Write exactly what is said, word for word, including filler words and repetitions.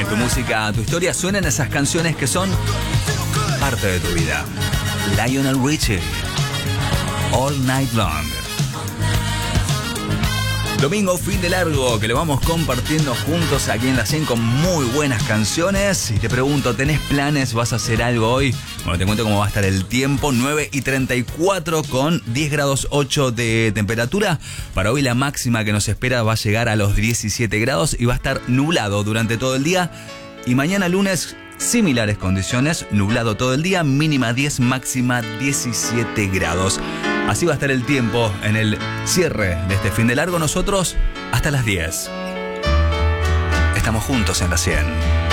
tu música, tu historia, suenan esas canciones que son parte de tu vida. Lionel Richie, All Night Long. Domingo, fin de largo, que lo vamos compartiendo juntos aquí en la cien con muy buenas canciones. Y te pregunto, ¿tenés planes? ¿Vas a hacer algo hoy? Bueno, te cuento cómo va a estar el tiempo. nueve y treinta y cuatro con diez grados ocho de temperatura. Para hoy la máxima que nos espera va a llegar a los diecisiete grados y va a estar nublado durante todo el día. Y mañana lunes, similares condiciones, nublado todo el día, mínima diez, máxima diecisiete grados. Así va a estar el tiempo en el cierre de este fin de largo. Nosotros hasta las diez. Estamos juntos en la cien.